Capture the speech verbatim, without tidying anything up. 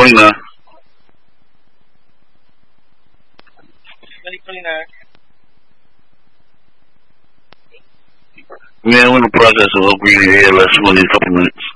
twenty-nine. twenty twenty-nine. Man, we're in the process of upgrading A L S one in a couple minutes.